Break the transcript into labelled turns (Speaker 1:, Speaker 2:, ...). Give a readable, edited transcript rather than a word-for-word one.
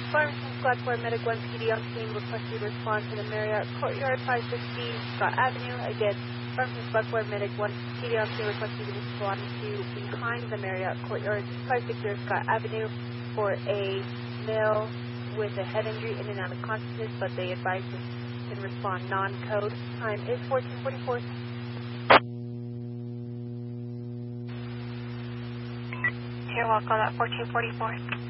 Speaker 1: Farmington Squad 4 Medic 1 PD on scene requested response to the Marriott Courtyard 560 Scott Avenue. Again, Farmington Squad 4 Medic 1 PD on scene requested respond to behind the Marriott Courtyard 560 Scott Avenue for a male with a head injury in and out of consciousness, but they advise us can respond non-code. Time is 1444.
Speaker 2: Here, we'll call that 1444.